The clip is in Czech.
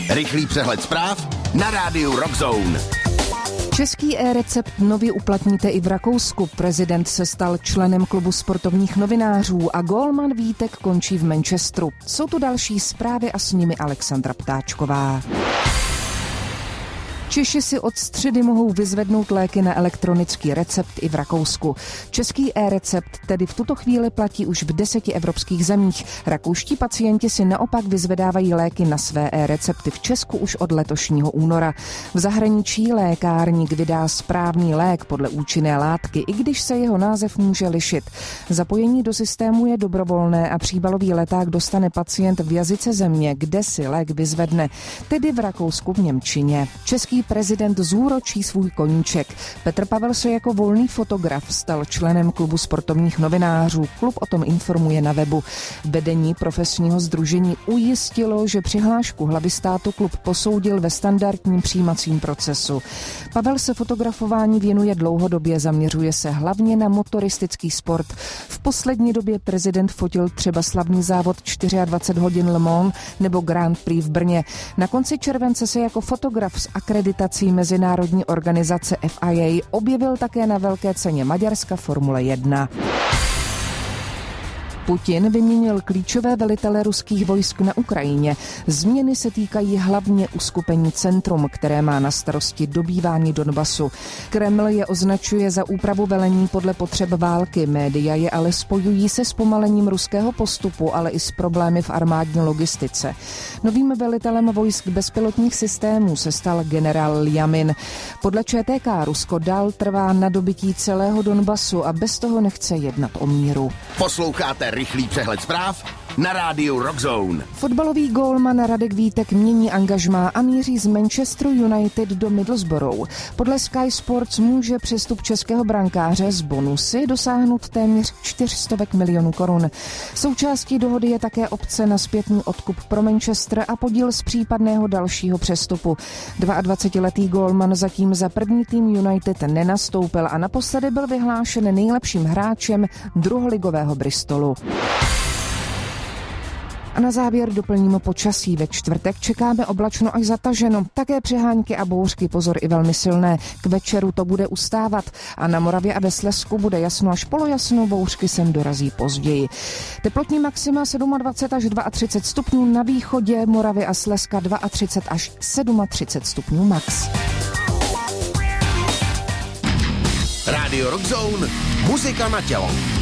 Rychlý přehled zpráv na rádiu Rock Zone. Český e-recept nově uplatníte i v Rakousku. Prezident se stal členem klubu sportovních novinářů a gólman Vítek končí v Manchesteru. Jsou tu další zprávy a s nimi Alexandra Ptáčková. Češi si od středy mohou vyzvednout léky na elektronický recept i v Rakousku. Český e-recept tedy v tuto chvíli platí už v 10 evropských zemích. Rakouští pacienti si naopak vyzvedávají léky na své e-recepty v Česku už od letošního února. V zahraničí lékárník vydá správný lék podle účinné látky, i když se jeho název může lišit. Zapojení do systému je dobrovolné a příbalový leták dostane pacient v jazyce země, kde si lék vyzvedne, tedy v Rakousku v němčině. Český prezident zúročí svůj koníček. Petr Pavel se jako volný fotograf stal členem klubu sportovních novinářů. Klub o tom informuje na webu. Vedení profesního sdružení ujistilo, že přihlášku hlavy státu klub posoudil ve standardním přijímacím procesu. Pavel se fotografování věnuje dlouhodobě, zaměřuje se hlavně na motoristický sport. V poslední době prezident fotil třeba slavný závod 24 hodin Le Mans nebo Grand Prix v Brně. Na konci července se jako fotograf s akreditací mezinárodní organizace FIA objevil také na velké ceně Maďarska Formule 1. Putin vyměnil klíčové velitele ruských vojsk na Ukrajině. Změny se týkají hlavně uskupení Centrum, které má na starosti dobývání Donbasu. Kreml je označuje za úpravu velení podle potřeb války. Média je ale spojují se zpomalením ruského postupu, ale i s problémy v armádní logistice. Novým velitelem vojsk bezpilotních systémů se stal generál Ljamin. Podle ČTK Rusko dál trvá na dobytí celého Donbasu a bez toho nechce jednat o míru. Posloucháte rychlý přehled zpráv na rádiu Rock Zone. Fotbalový gólman Radek Vítek mění angažmá a míří z Manchesteru United do Middlesbrough. Podle Sky Sports může přestup českého brankáře z bonusy dosáhnout téměř 400 milionů korun. Součástí dohody je také opce na zpětný odkup pro Manchester a podíl z případného dalšího přestupu. 22letý gólman zatím za první tým United nenastoupil a naposledy byl vyhlášen nejlepším hráčem druholigového Bristolu. A na závěr doplníme počasí. Ve čtvrtek čekáme oblačno až zataženo. Také přehánky a bouřky, pozor, i velmi silné. K večeru to bude ustávat a na Moravě a ve Slezsku bude jasno až polojasno, bouřky sem dorazí později. Teplotní maxima 27 až 32 stupňů, na východě Moravy a Slezska 32 až 37 stupňů max. Radio Rock Zone, muzika na tělo.